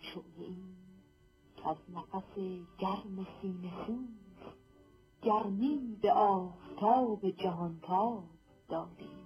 شعله‌ای کز نفس گرم سینه سوز گرمی به آفتاب جهانتاب دادی.